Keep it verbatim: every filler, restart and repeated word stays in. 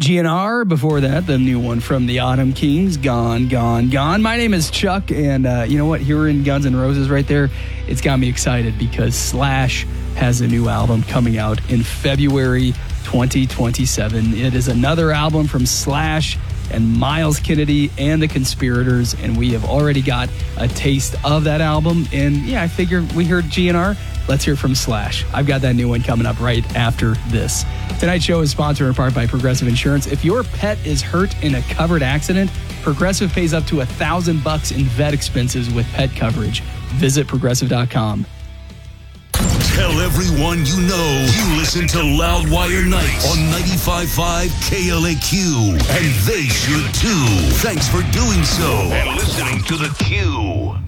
G N R. Before that, the new one from the Autumn Kings, Gone, Gone, Gone. My name is Chuck, and uh, you know what? Hearing Guns N' Roses right there, it's got me excited because Slash has a new album coming out in February twenty twenty-seven. It is another album from Slash and Miles Kennedy and the Conspirators, and we have already got a taste of that album. And yeah, I figure we heard G N R. Let's hear from Slash. I've got that new one coming up right after this. Tonight's show is sponsored in part by Progressive Insurance. If your pet is hurt in a covered accident, Progressive pays up to a thousand bucks in vet expenses with pet coverage. Visit progressive dot com. Tell everyone you know you listen to Loudwire Nights on ninety-five point five K L A Q, and they should too. Thanks for doing so and listening to The Q.